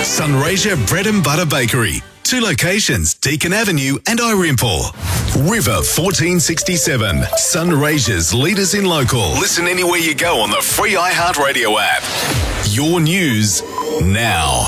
Sunraysia Bread and Butter Bakery. 2 locations, Deakin Avenue and Irimple. River 1467. Sunraysia's leaders in local. Listen anywhere you go on the free iHeartRadio app. Your news now.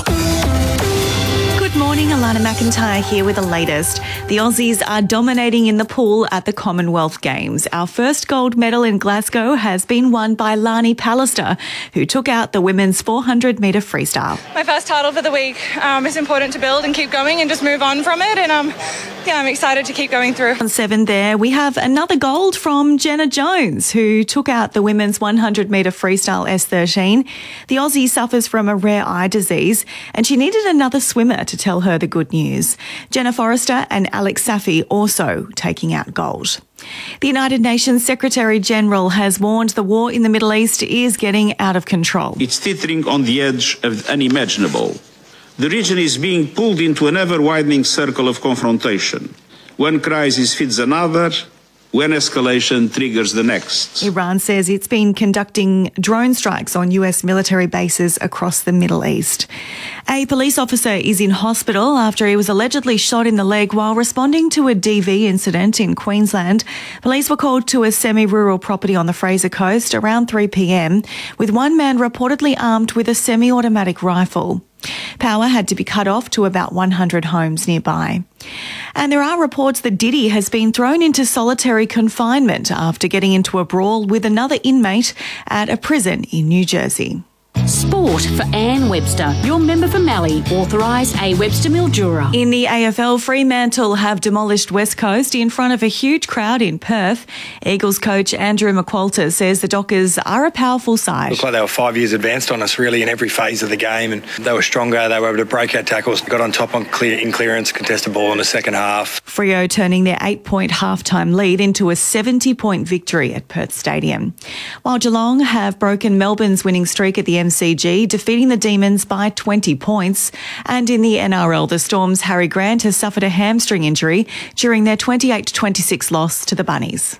Good morning, Alana McIntyre here with the latest. The Aussies are dominating in the pool at the Commonwealth Games. Our first gold medal in Glasgow has been won by Lani Pallister, who took out the women's 400-metre freestyle. My first title for the week. It's important to build and keep going and just move on from it. And I'm excited to keep going through. On 7 there, we have another gold from Jenna Jones, who took out the women's 100-metre freestyle S13. The Aussie suffers from a rare eye disease, and she needed another swimmer to tell her the good news. Jenna Forrester and Alex Safi also taking out gold. The United Nations Secretary-General has warned the war in the Middle East is getting out of control. It's teetering on the edge of the unimaginable. The region is being pulled into an ever-widening circle of confrontation. One crisis feeds another, when escalation triggers the next. Iran says it's been conducting drone strikes on US military bases across the Middle East. A police officer is in hospital after he was allegedly shot in the leg while responding to a DV incident in Queensland. Police were called to a semi-rural property on the Fraser Coast around 3 p.m, with one man reportedly armed with a semi-automatic rifle. Power had to be cut off to about 100 homes nearby. And there are reports that Diddy has been thrown into solitary confinement after getting into a brawl with another inmate at a prison in New Jersey. Sport for Anne Webster, your member for Mallee, authorised A. Webster Mildura. In the AFL, Fremantle have demolished West Coast in front of a huge crowd in Perth. Eagles coach Andrew McQualter says the Dockers are a powerful side. Looked like they were 5 years advanced on us really in every phase of the game, and they were stronger. They were able to break our tackles, got on top on clearance, contested ball in the second half. Freo turning their 8-point halftime lead into a 70-point victory at Perth Stadium. While Geelong have broken Melbourne's winning streak at the MCG, defeating the Demons by 20 points. And in the NRL, the Storm's Harry Grant has suffered a hamstring injury during their 28-26 loss to the Bunnies.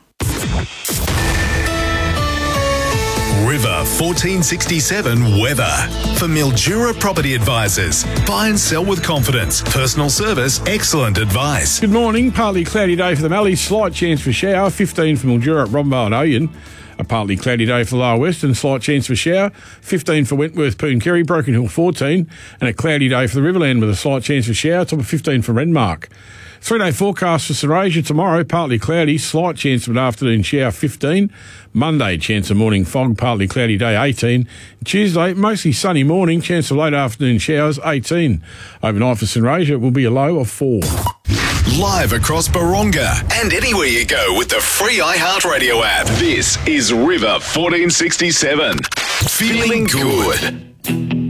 River 1467 weather. For Mildura Property Advisors. Buy and sell with confidence. Personal service, excellent advice. Good morning. Partly cloudy day for the Mallee. Slight chance for shower. 15 for Mildura at Rombo and Oyen. A partly cloudy day for the Lower Western, slight chance for shower. 15 for Wentworth, Poonkerry, Broken Hill 14. And a cloudy day for the Riverland with a slight chance for shower. Top of 15 for Renmark. 3-day forecast for Sunraysia tomorrow, partly cloudy, slight chance of an afternoon shower 15. Monday, chance of morning fog, partly cloudy day 18. Tuesday, mostly sunny morning, chance of late afternoon showers 18. Overnight for Sunraysia will be a low of 4. Live across Baronga and anywhere you go with the free iHeartRadio app. This is River 1467. Feeling good.